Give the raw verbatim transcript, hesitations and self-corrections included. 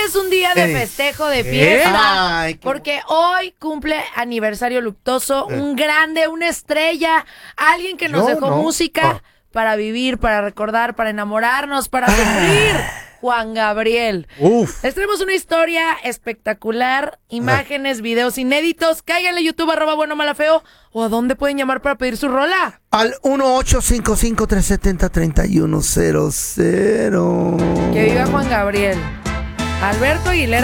es un día de Eh. festejo, de fiesta, Ay, qué porque hoy cumple aniversario luctuoso, un grande, una estrella, alguien que nos Yo dejó no. música Ah. para vivir, para recordar, para enamorarnos, para sufrir. Juan Gabriel. Uf. Les traemos una historia espectacular, imágenes, videos inéditos. Cáiganle a YouTube, arroba bueno mala feo. ¿O a dónde pueden llamar para pedir su rola? Al uno ocho cinco cinco, tres siete cero, tres uno cero cero. Que viva Juan Gabriel. Alberto Aguilera.